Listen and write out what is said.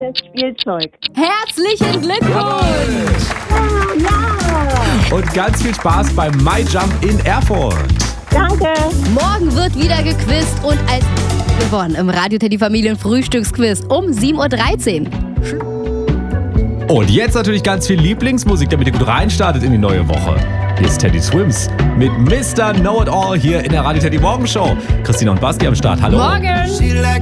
das Spielzeug. Herzlichen Glückwunsch! Ja! Und ganz viel Spaß beim MyJump in Erfurt. Danke. Morgen wird wieder gequizt und als gewonnen im Radio Teddy Familien Frühstücksquiz um 7.13 Uhr. Und jetzt natürlich ganz viel Lieblingsmusik, damit ihr gut reinstartet in die neue Woche. Hier ist Teddy Swims mit Mr. Know-It-All hier in der Radio Teddy Morgenshow. Christina und Basti am Start. Hallo. Morgen!